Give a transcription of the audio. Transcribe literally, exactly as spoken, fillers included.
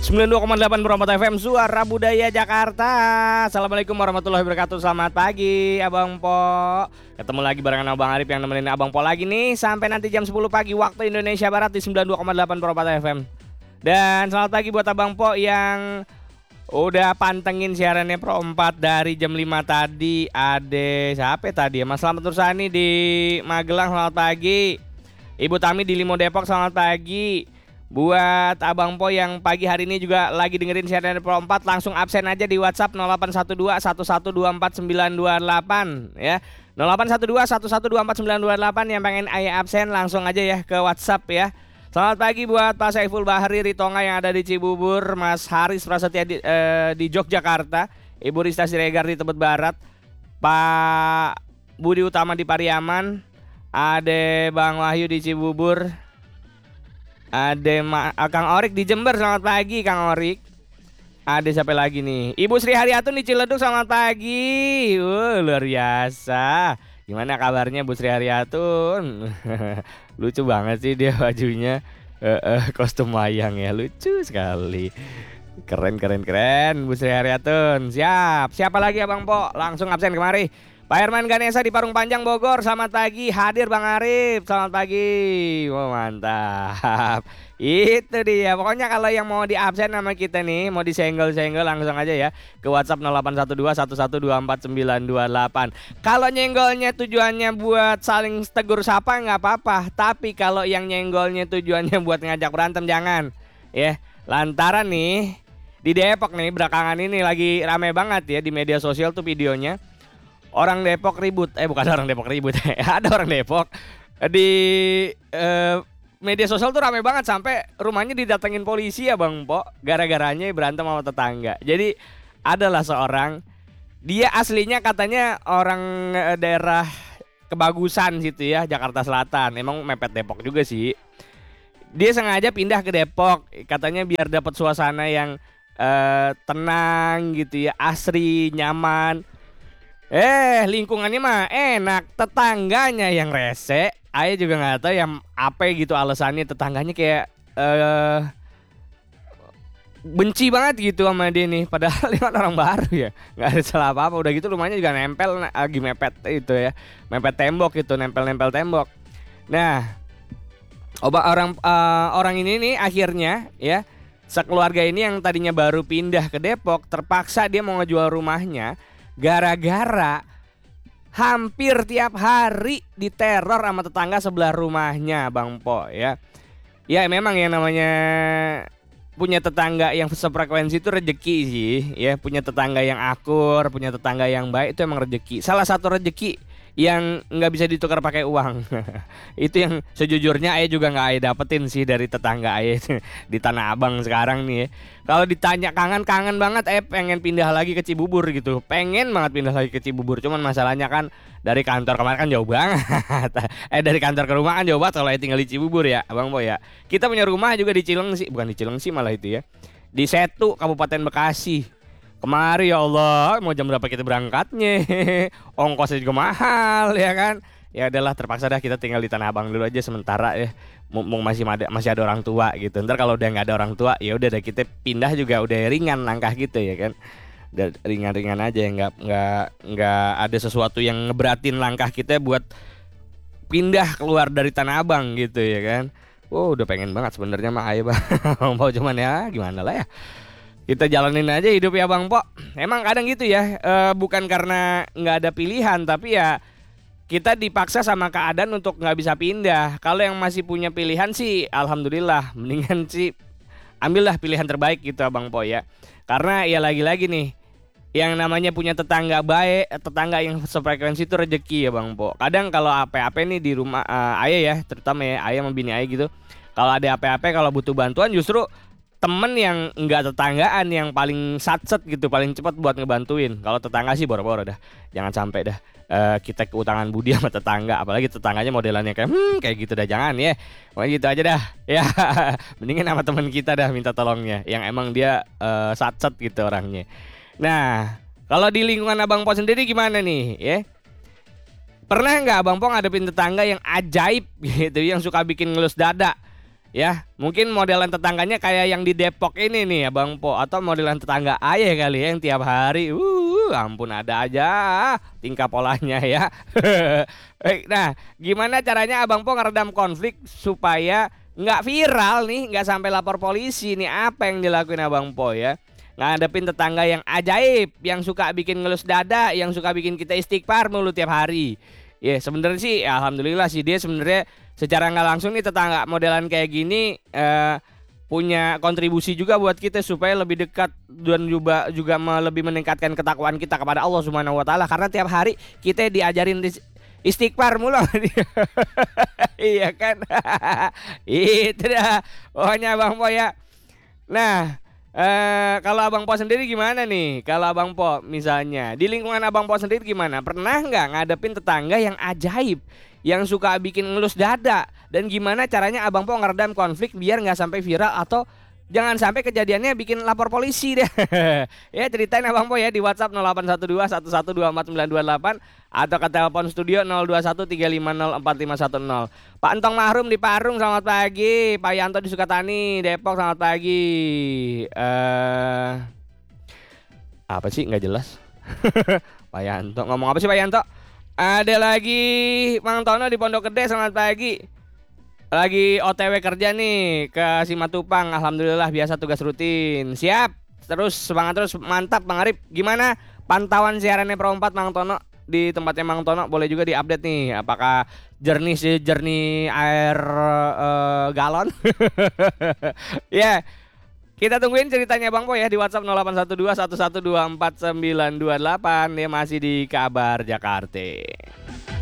sembilan puluh dua koma delapan Perompak F M Suara Budaya Jakarta. Assalamualaikum warahmatullahi wabarakatuh. Selamat pagi Abang Po. Ketemu lagi barengan Abang Arif yang nemenin Abang Po lagi nih sampai nanti jam sepuluh pagi waktu Indonesia Barat di sembilan puluh dua koma delapan Perompak F M. Dan selamat pagi buat Abang Po yang udah pantengin siarannya Pro empat dari jam lima tadi. Ade siapa tadi ya? Mas Selamat Nursani di Magelang, selamat pagi. Ibu Tami di Limo Depok, selamat pagi. Buat Abang Po yang pagi hari ini juga lagi dengerin siaran Pro empat, langsung absen aja di WhatsApp nol delapan satu dua satu satu dua empat sembilan dua delapan ya. nol delapan satu dua satu satu dua empat sembilan dua delapan yang pengen ayah absen langsung aja ya ke WhatsApp ya. Selamat pagi buat Pak Saiful Bahri Ritonga yang ada di Cibubur, Mas Haris Prasetya di, eh, di Yogyakarta, Ibu Rista Siregar di Tebet Barat, Pak Budi Utama di Pariaman, Ade Bang Wahyu di Cibubur, Ade Ma Kang Orik di Jember, selamat pagi Kang Orik. Ade siapa lagi nih? Ibu Sri Haryatun di Ciledug, selamat pagi. Uh, luar biasa. Gimana kabarnya Bu Sri Haryatun? Lucu banget sih dia bajunya, uh, uh, kostum wayang ya, lucu sekali. Keren keren keren Bu Sri Haryatun. Siap. Siapa lagi Abang Po? Langsung absen kemari. Pak Herman Ganesa di Parung Panjang Bogor, selamat pagi. Hadir Bang Arif, selamat pagi. Wah, mantap. Itu dia. Pokoknya kalau yang mau di absen sama kita nih, mau disenggol-senggol langsung aja ya ke WhatsApp nol delapan satu dua satu satu dua empat sembilan dua delapan. Kalau nyenggolnya tujuannya buat saling tegur sapa nggak apa-apa, tapi kalau yang nyenggolnya tujuannya buat ngajak berantem jangan. Ya, lantaran nih di Depok nih belakangan ini lagi rame banget ya di media sosial tuh videonya. Orang Depok ribut, eh bukan orang Depok ribut, ada orang Depok di eh, media sosial tuh rame banget sampai rumahnya didatengin polisi ya Bang Po, gara-garanya berantem sama tetangga. Jadi adalah seorang, dia aslinya katanya orang eh, daerah Kebagusan situ ya, Jakarta Selatan, emang mepet Depok juga sih. Dia sengaja pindah ke Depok, katanya biar dapat suasana yang eh, tenang gitu ya, asri, nyaman. Eh lingkungannya mah enak, tetangganya yang rese. Ayah juga nggak tahu yang apa gitu alasannya, tetangganya kayak eh benci banget gitu sama dia nih. Padahal dia kan orang baru ya, nggak ada salah apa-apa. Udah gitu rumahnya juga nempel lagi mepet itu ya, mepet tembok gitu, nempel-nempel tembok. Nah, obat orang uh, orang ini nih akhirnya ya, sekeluarga ini yang tadinya baru pindah ke Depok terpaksa dia mau ngejual rumahnya. Gara-gara hampir tiap hari diteror sama tetangga sebelah rumahnya Bang Po ya. Ya memang yang namanya punya tetangga yang sefrekuensi itu rejeki sih ya. Punya tetangga yang akur, punya tetangga yang baik itu emang rejeki. Salah satu rejeki yang nggak bisa ditukar pakai uang. Itu yang sejujurnya Ayah juga nggak Ayah dapetin sih dari tetangga Ayah di Tanah Abang sekarang nih ya. Kalau ditanya kangen, kangen banget Ayah pengen pindah lagi ke Cibubur gitu. Pengen banget pindah lagi ke Cibubur. Cuman masalahnya kan dari kantor kemarin kan jauh banget. Eh dari kantor ke rumah kan jauh banget kalau Ayah tinggal di Cibubur ya Abang Po ya. Kita punya rumah juga di Cilengsi, bukan di Cilengsi malah itu ya, di Setu Kabupaten Bekasi. Kemari ya Allah, mau jam berapa kita berangkatnya? Ongkosnya juga mahal ya kan? Ya adalah terpaksa dah kita tinggal di Tanah Abang dulu aja sementara ya. Mumpung masih ada masih ada orang tua gitu. Ntar kalau udah nggak ada orang tua ya udah deh kita pindah juga udah ringan langkah gitu ya kan. Udah ringan-ringan aja ya, nggak nggak nggak ada sesuatu yang ngeberatin langkah kita buat pindah keluar dari Tanah Abang gitu ya kan. Wow, udah pengen banget sebenarnya mah Ayah Bang. Mau cuman ya gimana lah ya. Kita jalanin aja hidup ya Bang Po. Emang kadang gitu ya, e, bukan karena nggak ada pilihan, tapi ya kita dipaksa sama keadaan untuk nggak bisa pindah. Kalau yang masih punya pilihan sih, alhamdulillah, mendingan sih ambillah pilihan terbaik gitu Bang Po ya. Karena ya lagi-lagi nih, yang namanya punya tetangga baik, tetangga yang sefrekuensi itu rezeki ya Bang Po. Kadang kalau apa-apa nih di rumah uh, Ayah ya, terutama ya Ayah sama bini Ayah gitu, kalau ada apa-apa, kalau butuh bantuan justru temen yang nggak tetanggaan yang paling satset gitu, paling cepat buat ngebantuin. Kalau tetangga sih boro-boro dah, jangan sampai dah uh, kita keutangan budi sama tetangga, apalagi tetangganya modelannya kayak hmm kayak gitu dah, jangan ya. Pokoknya gitu aja dah ya. Mendingan sama temen kita dah minta tolongnya yang emang dia uh, satset gitu orangnya. Nah, kalau di lingkungan Abang Po sendiri gimana nih ya? Pernah nggak Abang Po ngadepin tetangga yang ajaib gitu, yang suka bikin ngelus dada? Ya, mungkin modelan tetangganya kayak yang di Depok ini nih Abang Po, atau modelan tetangga ayah kali ya yang tiap hari, uh, ampun ada aja tingkah polanya ya. Baik, nah gimana caranya Abang Po ngeredam konflik supaya nggak viral nih, nggak sampai lapor polisi nih, apa yang dilakuin Abang Po ya? Ngadepin tetangga yang ajaib, yang suka bikin ngelus dada, yang suka bikin kita istighfar mulu tiap hari. Ya sebenarnya sih alhamdulillah sih dia sebenarnya secara nggak langsung nih tetangga modelan kayak gini eh, punya kontribusi juga buat kita supaya lebih dekat dan juga juga me- lebih meningkatkan ketakwaan kita kepada Allah Subhanahu wa taala, karena tiap hari kita diajarin dis- istighfar mulu sama dia. Iya kan? Itu dah pokoknya Bang Po ya. Nah, eh kalau Abang Po sendiri gimana nih? Kalau Abang Po misalnya di lingkungan Abang Po sendiri gimana? Pernah nggak ngadepin tetangga yang ajaib, yang suka bikin ngelus dada? Dan gimana caranya Abang Po ngeredam konflik biar nggak sampai viral atau jangan sampai kejadiannya bikin lapor polisi deh. Ya ceritain Abang Po ya di WhatsApp nol delapan satu dua satu satu dua empat sembilan dua delapan atau ke telepon studio nol dua satu tiga lima nol empat lima satu nol. Pak Entong Mahrum di Parung selamat pagi. Pak Yanto di Sukatani Depok selamat pagi. Eh apa sih nggak jelas. Pak Yanto ngomong apa sih Pak Yanto? Ada lagi Mang Tono di Pondok Gede selamat pagi. Lagi O T W kerja nih ke Simatupang, alhamdulillah biasa tugas rutin. Siap, terus semangat terus, mantap Bang Arif. Gimana pantauan siarannya Pro empat Mang Tono di tempatnya Mang Tono? Boleh juga diupdate nih, apakah jernih sih jernih air eh, galon? Ya, kita tungguin ceritanya Bang Po ya di WhatsApp nol delapan satu dua satu satu dua empat sembilan dua delapan. Dia masih di Kabar Jakarta.